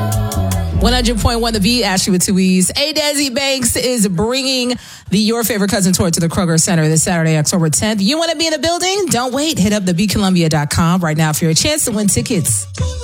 100.1 The Beat, Ashley with two E's. A. Desi Banks is bringing the Your Favorite Cousin tour to the Kroger Center this Saturday, October 10th. You want to be in the building? Don't wait. Hit up thebeatcolumbia.com right now for your chance to win tickets.